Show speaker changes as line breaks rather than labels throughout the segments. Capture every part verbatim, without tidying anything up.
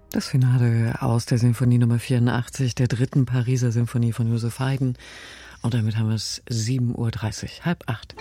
Das Finale aus der Sinfonie Nummer vierundachtzig, der dritten Pariser Sinfonie von Joseph Haydn. Und damit haben wir es sieben Uhr dreißig, halb acht.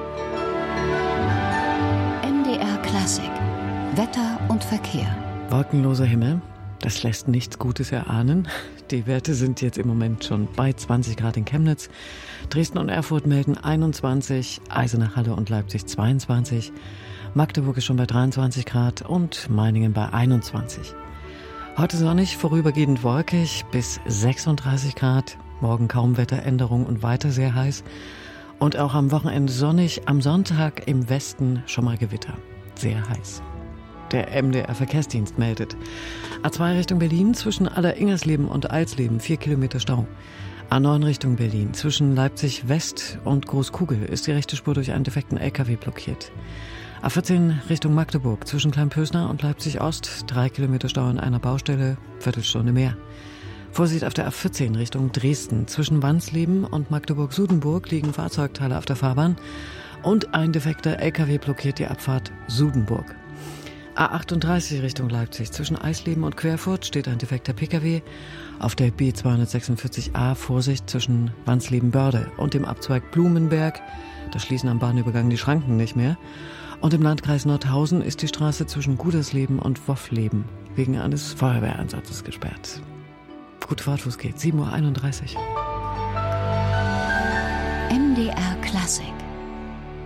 M D R Klassik. Wetter und Verkehr.
Wolkenloser Himmel, das lässt nichts Gutes erahnen. Die Werte sind jetzt im Moment schon bei zwanzig Grad in Chemnitz. Dresden und Erfurt melden einundzwanzig, Eisenach, Halle und Leipzig zweiundzwanzig. Magdeburg ist schon bei dreiundzwanzig Grad und Meiningen bei einundzwanzig. Heute sonnig, vorübergehend wolkig bis sechsunddreißig Grad. Morgen kaum Wetteränderung und weiter sehr heiß. Und auch am Wochenende sonnig, am Sonntag im Westen schon mal Gewitter. Sehr heiß. Der M D R Verkehrsdienst meldet. A zwei Richtung Berlin zwischen Aller-Ingersleben und Alsleben vier Kilometer Stau. A neun Richtung Berlin zwischen Leipzig West und Großkugel ist die rechte Spur durch einen defekten L K W blockiert. A vierzehn Richtung Magdeburg zwischen Kleinpösner und Leipzig Ost drei Kilometer Stau an einer Baustelle, Viertelstunde mehr. Vorsicht auf der A vierzehn Richtung Dresden zwischen Wansleben und Magdeburg-Sudenburg liegen Fahrzeugteile auf der Fahrbahn und ein defekter L K W blockiert die Abfahrt Sudenburg. A achtunddreißig Richtung Leipzig zwischen Eisleben und Querfurt steht ein defekter P K W. Auf der B zweihundertsechsundvierzig A Vorsicht zwischen Wansleben-Börde und dem Abzweig Blumenberg. Da schließen am Bahnübergang die Schranken nicht mehr. Und im Landkreis Nordhausen ist die Straße zwischen Gudersleben und Woffleben wegen eines Feuerwehreinsatzes gesperrt. Gute Fahrt, wo es geht. sieben Uhr einunddreißig.
M D R Klassik.